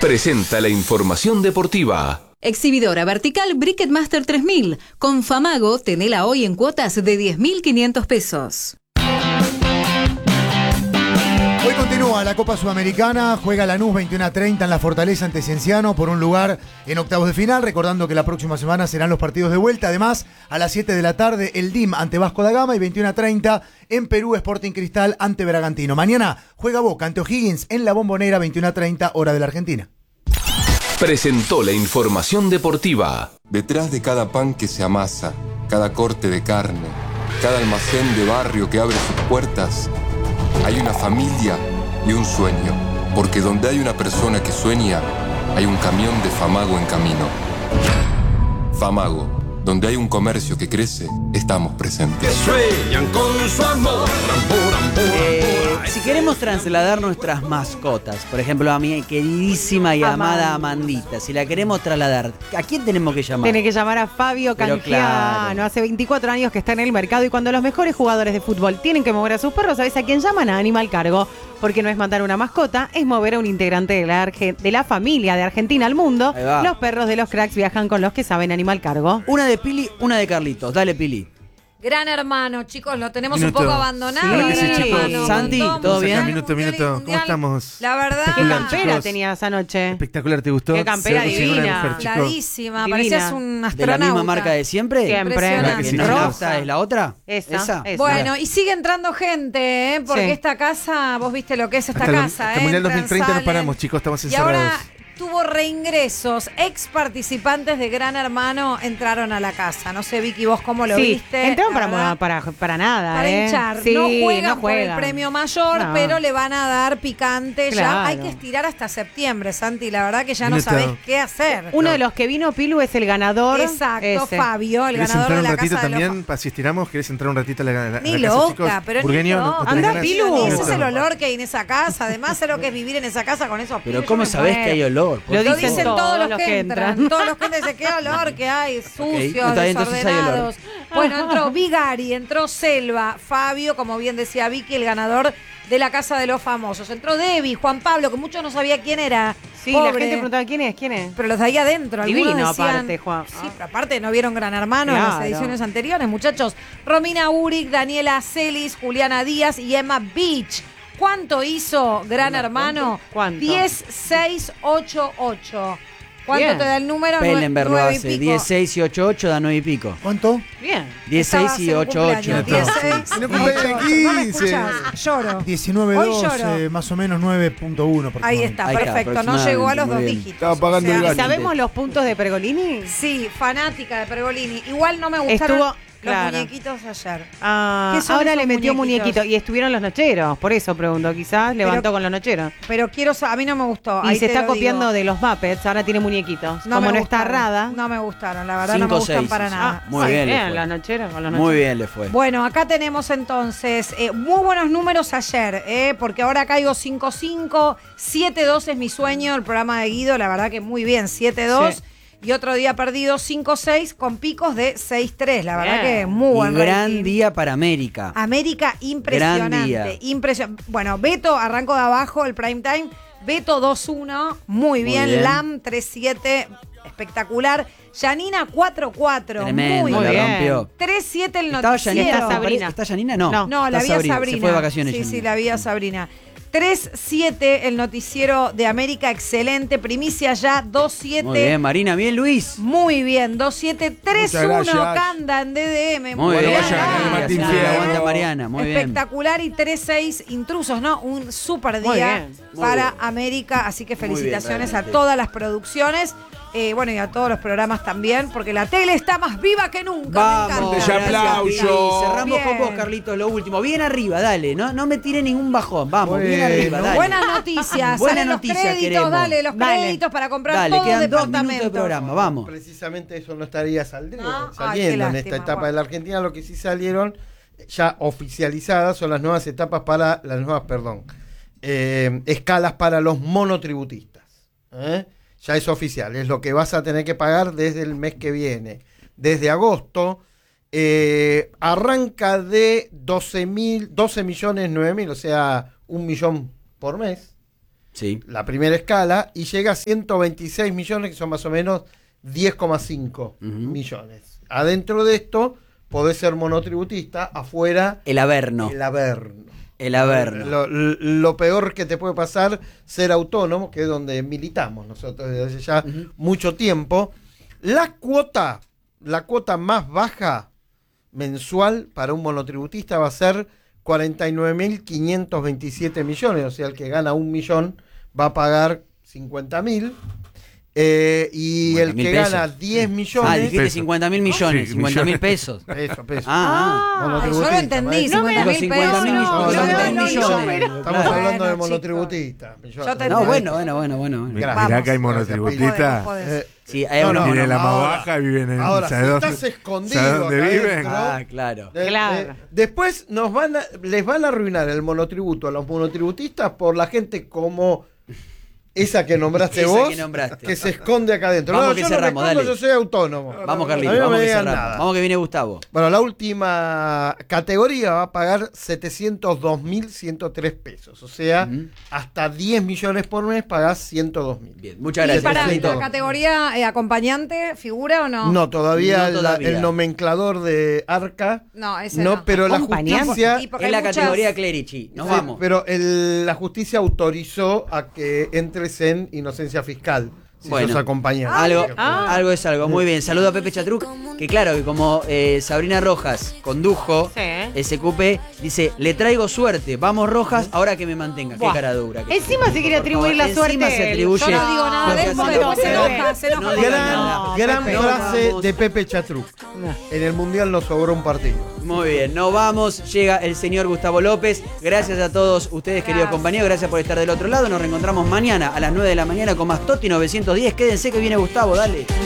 presenta la información deportiva. Exhibidora vertical Briquet Master 3000. Con Famago, tenela hoy en cuotas de 10.500 pesos. Hoy continúa la Copa Sudamericana, juega Lanús 21:30 en la Fortaleza ante Cienciano por un lugar en octavos de final, recordando que la próxima semana serán los partidos de vuelta. Además, a las 7 de la tarde el DIM ante Vasco da Gama y 21:30 en Perú Sporting Cristal ante Bragantino. Mañana juega Boca ante O'Higgins en la Bombonera 21:30 hora de la Argentina. Presentó la información deportiva. Detrás de cada pan que se amasa, cada corte de carne, cada almacén de barrio que abre sus puertas, hay una familia y un sueño, porque donde hay una persona que sueña, hay un camión de Famago en camino. Famago, donde hay un comercio que crece, estamos presentes. Que sueñan con su amor. Si queremos trasladar nuestras mascotas, por ejemplo a mi queridísima y amada Amandita, si la queremos trasladar, ¿a quién tenemos que llamar? Tiene que llamar a Fabio Pero Canjiano. claro. Hace 24 años que está en el mercado y cuando los mejores jugadores de fútbol tienen que mover a sus perros, ¿sabes a quién llaman? A Animal Cargo. Porque no es matar una mascota, es mover a un integrante de la familia de Argentina al mundo. Ahí va. Los perros de los cracks viajan con los que saben Animal Cargo. Una de Pili, una de Carlitos. Dale, Pili. Gran Hermano, chicos, lo tenemos Minuto. un poco abandonado. Sí, Gran sí, chicos. Hermano, Santi, con ¿todo Mundial, bien? Minuto. Mundial y ¿Cómo Mundial. estamos? La verdad, ¿Qué Espectacular, campera chicos. tenías anoche? Espectacular, ¿te gustó? Qué campera Se consiguió una divina. mujer, chico. infladísima, Divina. parecías un ¿De la astronauta. misma marca de siempre? Siempre. Impresionante. La que ¿Que no rosa. gusta es la otra? Esa. Bueno, y sigue entrando gente, porque Sí. esta casa, vos viste lo que es esta Hasta casa, hasta Mundial entran, 2030 nos salen. paramos, chicos, estamos Y encerrados. ahora tuvo reingresos, ex participantes de Gran Hermano entraron a la casa. No sé, Vicky, vos cómo lo sí, viste. entraron La verdad, para nada, para ¿eh? hinchar. Sí, no juegan por el juegan. premio mayor, No. pero le van a dar picante. Claro. Ya hay que estirar hasta septiembre, Santi. La verdad que ya no Minuto. sabés qué hacer. Uno de los que vino, Pilu, es el ganador. Exacto, Ese. Fabio, el ¿Querés ganador entrar de un la ratito casa de también? Si estiramos, ¿querés entrar un ratito a la Ni casa, loca, chicos? pero Burgueño, ni ¿no loca. tenés Anda, ganas? Pilu. Ese es el Minuto. olor que hay en esa casa. Además, sé lo que es vivir en esa casa con esos Pero pibes. ¿cómo Yo me sabés muero. que hay olor? Lo Lo dicen dicen todos los que entran. Todos los que entran dicen, qué olor que hay, sucios, no está bien, entonces hay olor. desordenados. Bueno, entró Vigari, entró Selva, Fabio, como bien decía Vicky, el ganador de la Casa de los Famosos. Entró Debbie, Juan Pablo, que muchos no sabía quién era. Sí, Pobre. la gente preguntaba quién es. Pero los de ahí adentro, algunos Divino, decían, aparte, Juan. Sí, pero aparte no vieron Gran Hermano en Claro. las ediciones anteriores, muchachos. Romina Uric, Daniela Celis, Juliana Díaz y Emma Beach. ¿Cuánto hizo Gran Hermano? ¿Cuánto? 10-6-8-8. ¿Cuánto Bien. te da el número? Pellenberg lo 9 y hace. pico. 16 y 8-8 da 9 y pico. ¿Cuánto? Bien. 16 y Estaba 8-8. haciendo cumpleaños, 16 No cumpleaños y 8-8. No me 15. escuchás, lloro. 19.2, lloro. más o menos 9.1. Ahí está, Ahí está, perfecto. No llegó a los aproximadamente, 2 muy bien. dígitos. Estaba pagando el ¿Y gasto. sabemos los puntos de Pergolini? Sí, fanática de Pergolini. Igual no me gustaron Estuvo- los claro. muñequitos ayer. Ah, ¿Qué son ahora esos le metió muñequitos? muñequito. Y estuvieron los nocheros, por eso pregunto. Quizás levantó con los nocheros. Pero a mí no me gustó. Y ahí se te está lo copiando digo. de los Muppets, ahora tiene muñequitos. No Como me no está gustaron. Rada. No me gustaron, la verdad no me 5, gustan 6. para nada. Muy bien le fue. Los nocheros con los Muy nocheros. bien le fue. Bueno, acá tenemos entonces muy buenos números ayer, porque ahora caigo 5-5, 7-2 es mi sueño, el programa de Guido, la verdad que muy bien, 7-2. Sí. Y otro día perdido 5-6 con picos de 6-3, la verdad Bien. que muy buen Y gran rating. día para América. América impresionante. Gran día. Bueno, Beto arrancó de abajo el prime time. Beto 2-1, muy bien. bien. Lam 3-7, espectacular. Janina 4-4, Tremendo, muy Muy la bien. rompió. 3-7 el ¿Estaba noticiero. Janina? Está Sabrina. ¿Está Janina? No. No, la Está vi a Sabrina. Se fue de vacaciones. Sí, Janina. la vi a Sabrina. 3-7 el noticiero de América, excelente. Primicia ya, 2-7. Muy bien, Marina. Bien, Luis. Muy bien, 2-7, 3-1, gracias. Canda en DDM. Muy bien. vaya, Gracias, Martín la Fierro. aguanta Mariana. Muy bien. Espectacular y 3-6 intrusos, ¿no? Un super Muy día bien. Muy para bien. América, así que Muy bien, felicitaciones a realmente. todas las producciones, bueno, y a todos los programas también, porque la tele está más viva que nunca. Vamos, me encanta. Ya gracias, aplauso. Pili. Cerramos Bien. con vos, Carlitos, lo último. Bien arriba, dale. No me tire ningún bajón. Vamos, bien Bueno. arriba, dale. Buenas noticias, Buena salen noticia los créditos, queremos. dale, los Dale. créditos para comprar Dale, todo quedan 2 minutos departamento. de programa, vamos. Precisamente eso no estaría Ah, ay, qué saliendo en lástima, esta etapa Juan. de la Argentina. Lo que sí salieron ya oficializadas son las nuevas etapas para las nuevas, escalas para los monotributistas. Ya es oficial, es lo que vas a tener que pagar desde el mes que viene. Desde agosto arranca de 12 millones 9 mil, o sea, 1 millón por mes. Sí. la primera escala, y llega a 126 millones, que son más o menos 10,5 millones. Adentro de esto, podés ser monotributista, afuera, El Averno. el Averno. El Averno. Lo peor que te puede pasar, ser autónomo, que es donde militamos nosotros desde hace ya mucho tiempo. La cuota más baja mensual para un monotributista va a ser 49.527 millones, o sea, el que gana 1 millón va a pagar 50.000. Y el que gana 10 millones. Ah, dijiste 50.000 millones, 50.000 pesos. Pesos. Yo lo entendí, 50.000 pesos. Estamos hablando de monotributista. No, bueno. Mirá que hay monotributistas. Sí, hay unos Tienen la más ahora- baja, viven en. Ahora, si ¿sabes dónde- estás escondido ¿sabes dónde acá viven? adentro, Ah, claro. Claro. Después les van a arruinar el monotributo a los monotributistas por la gente como esa que nombraste Esa vos, que nombraste. se esconde acá adentro. Vamos No, que yo no me cerramos, escondo, dale. yo soy autónomo. Vamos, A Carlito, mí no vamos me que digan cerramos. nada. Vamos que viene Gustavo. Bueno, la última categoría va a pagar 702.103 pesos. O sea, hasta 10 millones por mes pagás 102.000. Bien, muchas ¿Y gracias. para Carlito. la categoría acompañante figura o no? No, todavía, No todavía. el nomenclador de Arca. No, ese no. Pero la Acompañante. justicia. Y porque Es la hay muchas- categoría Clerici. Nos Sí, vamos. Pero la justicia autorizó a que entres en inocencia fiscal. Si Bueno. sos acompañante. Algo es algo. Muy bien. Saludo a Pepe Chatruc, que claro, que como Sabrina Rojas condujo Sí. SQP, dice, le traigo suerte. Vamos Rojas, ahora que me mantenga. Qué Buah. cara dura. Encima se quiere atribuir la suerte. Encima se atribuye. Yo no digo nada de Porque eso, así después no se enoja, se enoja. No digan Gran, nada. gran Pepe, frase vamos. de Pepe Chatruc. En el Mundial nos sobró un partido. Muy bien, nos vamos. Llega el señor Gustavo López. Gracias a todos ustedes, queridos Gracias. compañeros. Gracias por estar del otro lado. Nos reencontramos mañana a las 9 de la mañana con más Toti 910. Quédense que viene Gustavo, dale.